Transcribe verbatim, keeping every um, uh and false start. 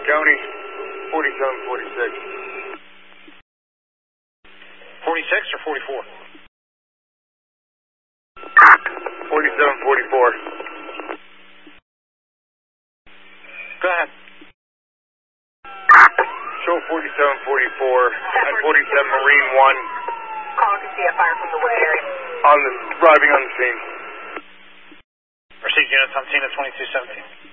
County, forty-seven forty-six. forty-six or forty-four? forty-seven forty-four. Go ahead. Show forty-seven forty-four and forty-seven Marine one. Caller can see a fire from the wooded area. On the, arriving on the scene. Received units on scene at twenty-two seventeen.